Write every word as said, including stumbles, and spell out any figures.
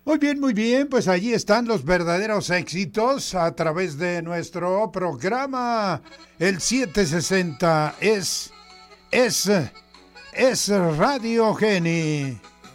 Muy bien, muy bien, pues allí están los verdaderos éxitos a través de nuestro programa. El setecientos sesenta es, es, es Radio Geni.